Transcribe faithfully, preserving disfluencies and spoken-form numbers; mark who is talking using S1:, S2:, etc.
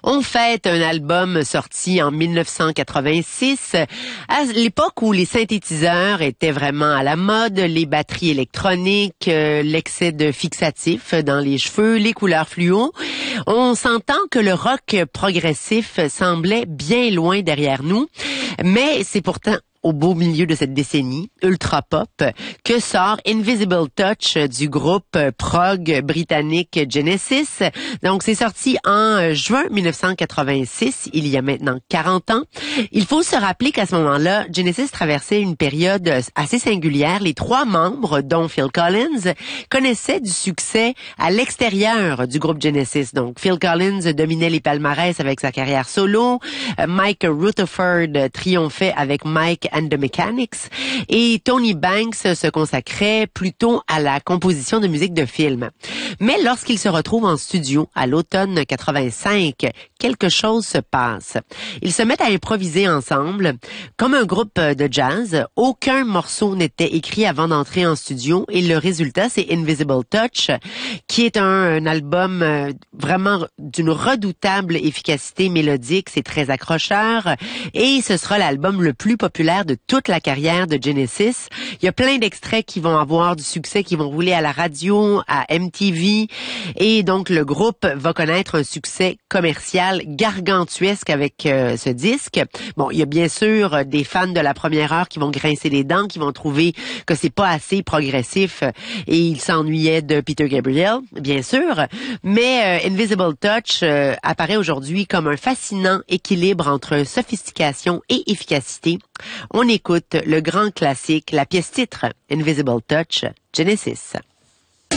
S1: On fête un album sorti en mille neuf cent quatre-vingt-six, à l'époque où les synthétiseurs étaient vraiment à la mode, les batteries électroniques, euh, l'excès de fixatifs dans les cheveux, les couleurs fluo. On s'entend que le rock progressif semblait bien loin derrière nous, mais c'est pourtant au beau milieu de cette décennie ultra pop que sort Invisible Touch du groupe prog britannique Genesis. Donc c'est sorti en juin mille neuf cent quatre-vingt-six, il y a maintenant quarante ans. Il faut se rappeler qu'à ce moment-là, Genesis traversait une période assez singulière. Les trois membres, dont Phil Collins, connaissaient du succès à l'extérieur du groupe Genesis. Donc Phil Collins dominait les palmarès avec sa carrière solo, Mike Rutherford triomphait avec Mike and the Mechanics, et Tony Banks se consacrait plutôt à la composition de musique de film. Mais lorsqu'ils se retrouvent en studio à l'automne quatre-vingt-cinq, quelque chose se passe. Ils se mettent à improviser ensemble. Comme un groupe de jazz, aucun morceau n'était écrit avant d'entrer en studio, et le résultat, c'est Invisible Touch, qui est un, un album vraiment d'une redoutable efficacité mélodique. C'est très accrocheur, et ce sera l'album le plus populaire de toute la carrière de Genesis. Il y a plein d'extraits qui vont avoir du succès, qui vont rouler à la radio, à M T V, et donc le groupe va connaître un succès commercial gargantuesque avec euh, ce disque. Bon, il y a bien sûr des fans de la première heure qui vont grincer les dents, qui vont trouver que c'est pas assez progressif, et ils s'ennuyaient de Peter Gabriel, bien sûr, mais euh, Invisible Touch euh, apparaît aujourd'hui comme un fascinant équilibre entre sophistication et efficacité. On écoute le grand classique, la pièce titre, Invisible Touch, Genesis.